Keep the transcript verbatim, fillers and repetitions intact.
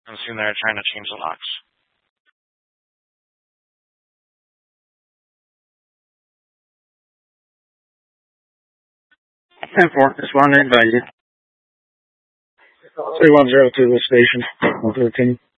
I'm assuming they're trying to change the locks. ten four, responding by you. three one zero two, the station. one thirteen.